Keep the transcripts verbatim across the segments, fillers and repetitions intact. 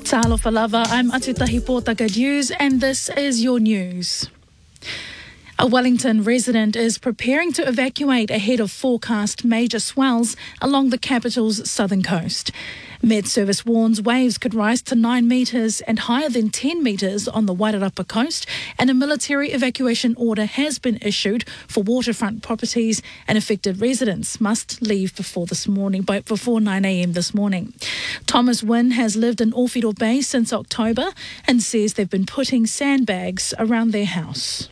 Talofa lava, I'm Atutahi Pōtaka News, and this is your news. A Wellington resident is preparing to evacuate ahead of forecast major swells along the capital's southern coast. Met Service warns waves could rise to nine metres and higher than ten metres on the Wairarapa coast, and a military evacuation order has been issued for waterfront properties, and affected residents must leave before this morning, by before nine a m this morning. Thomas Wynne has lived in Ōwhiro Bay since October and says they've been putting sandbags around their house.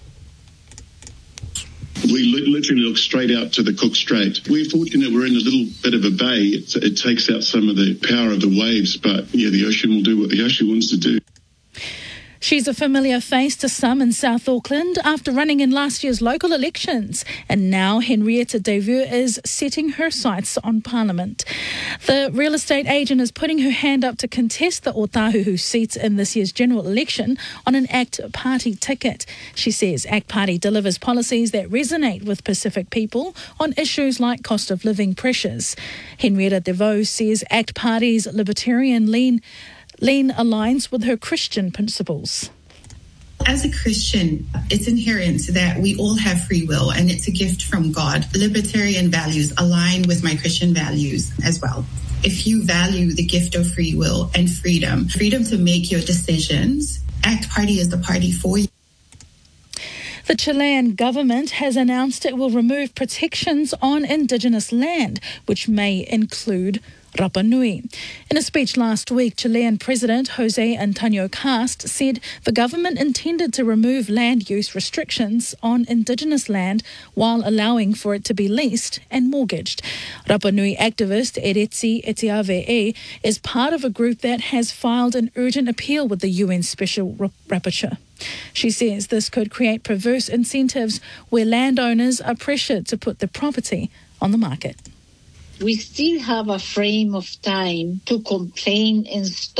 We literally look straight out to the Cook Strait. We're fortunate we're in a little bit of a bay. It, it takes out some of the power of the waves, but yeah, the ocean will do what the ocean wants to do. She's a familiar face to some in South Auckland after running in last year's local elections, and now Henrietta Deveux is setting her sights on Parliament. The real estate agent is putting her hand up to contest the Otahuhu seats in this year's general election on an ACT Party ticket. She says ACT Party delivers policies that resonate with Pacific people on issues like cost of living pressures. Henrietta Deveux says ACT Party's libertarian lean Lean aligns with her Christian principles. As a Christian, it's inherent that we all have free will, and it's a gift from God. Libertarian values align with my Christian values as well. If you value the gift of free will and freedom, freedom to make your decisions, ACT Party is the party for you. The Chilean government has announced it will remove protections on Indigenous land, which may include Rapa Nui. In a speech last week, Chilean President Jose Antonio Cast said the government intended to remove land use restrictions on Indigenous land while allowing for it to be leased and mortgaged. Rapa Nui activist Eretsi Etiave'e is part of a group that has filed an urgent appeal with the U N Special Rapporteur. She says this could create perverse incentives where landowners are pressured to put their property on the market. We still have a frame of time to complain and stop